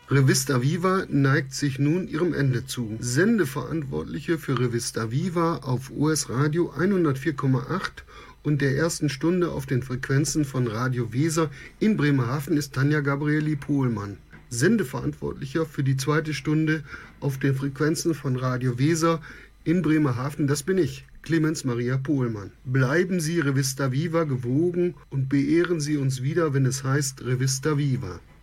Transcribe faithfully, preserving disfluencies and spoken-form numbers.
Revista Viva neigt sich nun ihrem Ende zu. Sendeverantwortliche für Revista Viva auf U S Radio hundertvier Komma acht und der ersten Stunde auf den Frequenzen von Radio Weser in Bremerhaven ist Tanja Gabrieli Pohlmann. Sendeverantwortlicher für die zweite Stunde auf den Frequenzen von Radio Weser in Bremerhaven, das bin ich, Clemens Maria Pohlmann. Bleiben Sie Revista Viva gewogen und beehren Sie uns wieder, wenn es heißt Revista Viva.